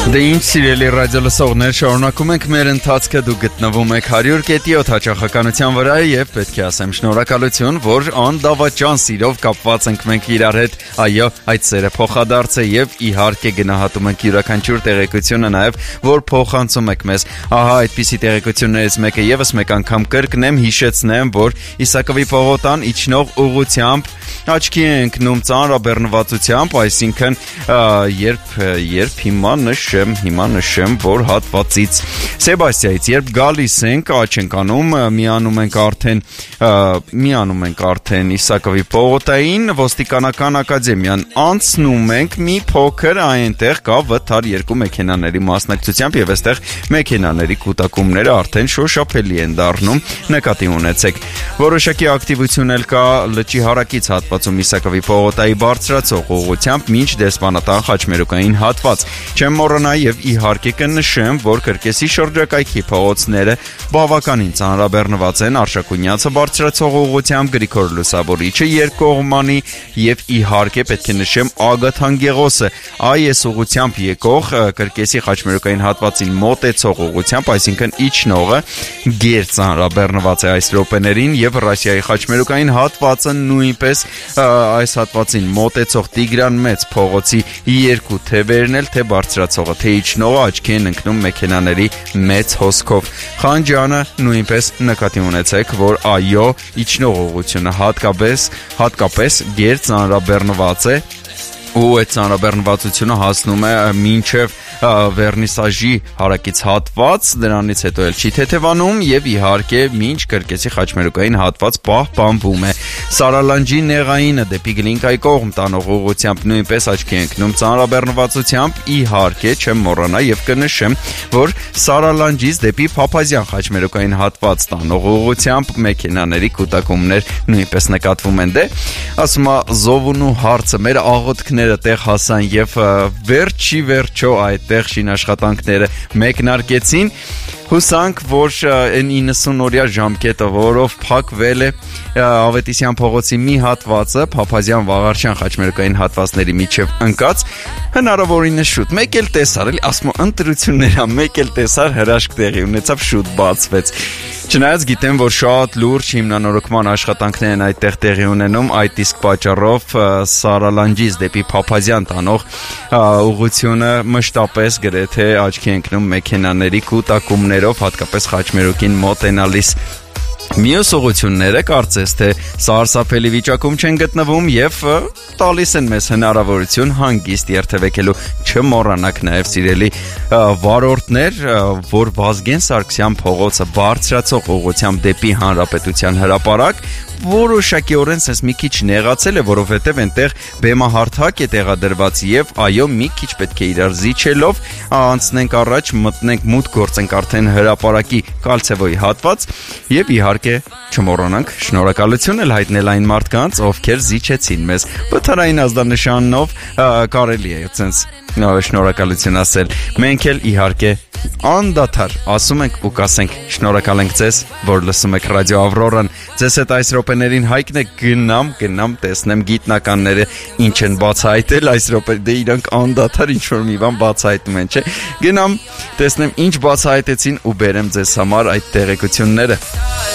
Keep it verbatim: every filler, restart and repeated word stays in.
Դե ինչ սիրելի ռադիոլսողներ, շարունակում ենք մեր ընթացքը, դուք գտնվում եք one hundred point seven հաճախականության վրա եւ պետք է ասեմ շնորհակալություն, որ անդավաճան սիրով կապված ենք մենք իրար հետ, այո, այդ սերը փոխադարձ է եւ իհարկե գնահատում ենք յուրաքանչյուր տեղեկությունը նաեւ, որ փոխանցում եք մեզ։ Ահա այդպիսի տեղեկություններից մեկը եւս մեկ անգամ կրկնեմ, հիշեցնեմ, որ Իսակովի պողոտան իջնող ուղությամբ աչքի է ընկնում ծանրաբեռնվածությամբ, այսինքն երբ երբ հիմա նշեմ, հիմա նշեմ, որ հատվածից Սեբաստիայից երբ գալիս ենք, աչ ենք անում, միանում ենք արդեն միանում ենք արդեն Իսակովի պողոտային, ոստիկանական ակադեմիան անցնում ենք մի փոքր այնտեղ կա վթար երկու մեքենաների մասնակցությամբ եւ այստեղ մեքենաների կուտակումները արդեն շոշափելի են դառնում, նկատի ունեցեք։ Որոշակի ակտիվություն էլ կա լճի հարակից հատվածում Իսակովի պողոտայի բարձրացող ուղղությամբ մինչ դեսպանատան խաչմերուկային հատված։ Չեմ մոռանա եւ իհարկե կնշեմ, որ Կրկեսի շրջակայքի փողոցները բավականին ծանրաբեռնված են Արշակունյացը բարձրացող ուղղությամբ Գրիգոր Լուսավորիչը երկկողմանի եւ իհարկե պետք է նշեմ Ագաթան Գեղոսը այս ուղղությամբ եկող Կրկեսի խաչմերուկային հատվածին մոտեցող ուղղությամբ, այսինքն իջնողը գեր ծանրաբեռնված է այս րոպեներին եւ Ռասիայի խաչմերուկային հատվածը նույնպես այս հատվածին մոտեցող Տիգրան Մեծ փողոցի երկու թևերն էլ թե բարձրացողը թե իջնողը աչքի են ընկնում մեքենաների մեծ հոսքով։ Խանջյանը նույնպես նկատի ունեցեք, որ այո, իջնող ուղղությունը հատկապես հատկապես գեր ծանրաբեռնված է ու այդ ծանրաբեռնվածությունը հասնում է մինչև վերնիսաժի հարակից հատված, դրանից հետո էլ չի թեթևանում եւ իհարկե մինչ Կրկեսի խաչմերուկային հատված պահպանվում է։ Սարալանջի նեղայինը դեպի Գլինկայի կողմ տանող ուղղությամբ նույնպես աչքի ընկնում ծանրաբեռնվածությամբ, իհարկե չեմ մոռանա եւ կնշեմ, որ Սարալանջից դեպի Փափազյան խաչմերուկային հատված տանող ուղղությամբ մեքենաների կուտակումներ նույնպես նկատվում են։ Դե ասում է Զովունու հարցը մեր աղոթքները տեղ հասան եւ վերջի վերջո այդ տեղ շինաշխատանքները մեկնարկեցին, հուսանք, որ այն իննսուն-օրյա ժամկետը, որով փակվել է Ավետիսյան փողոցի մի հատվածը Փափազյան Վաղարշյան խաչմերուկային հատվածների միջև ընկած, հնարավորինս շուտ մեկ էլ տեսար, էլի ասում ընտրություններ ա, մեկ էլ տեսար հրաշք տեղի ունեցավ, շուտ բացվեց։ Չնայած գիտեմ, որ շատ լուրջ հիմնանորոգման աշխատանքներ են այդտեղ տեղի ունենում, այդ իսկ պատճառով Սարալանջից դեպի Փափազյան տանող ուղղությունը մշտապես գրեթե աչքի ընկնում մեքենաների կուտակումներով, հատկապես խաչմերուկին մոտենալիս։ Մյուս ուղղությունները կարծես թե սարսափելի վիճակում չեն գտնվում եւ տալիս են մեզ հնարավորություն հանգիստ երթևեկելու։ Չմոռանաք նաեւ սիրելի վարորդներ, որ Վազգեն Սարգսյան փողոցը բարձրացող ուղղությամբ դեպի Հանրապետության հրապարակ որոշակիորեն sense մի քիչ նեղացել է, որովհետև այնտեղ բեմահարթակ է տեղադրված եւ այո, մի քիչ պետք է իրար զիջելով անցնենք առաջ, մտնենք մուտք գործենք արդեն հրապարակի Կալցևոյի հատված եւ իհարկե չմոռանանք շնորհակալություն էլ հայտնել այն մարդկանց, ովքեր զիջեցին մեզ։ Վթարային ազդանշանով կարելի է sense շնորհակալություն ասել։ Մենք էլ իհարկե անդադար ասում ենք ու կասենք շնորհակալ ենք ձեզ, որ լսում եք Ռադիո Ավրորան։ Ձեզ հետ այս րոպեներին հայկն է գնամ, գնամ տեսնեմ գիտնականները ինչ են բացահայտել այս րոպե, դե իրանք անդադար ինչ որ մի բան բացահայտում են, չէ։ Գնամ տեսնեմ ինչ բացահայտեցին ու բերեմ ձեզ համար այդ տեղեկությունները։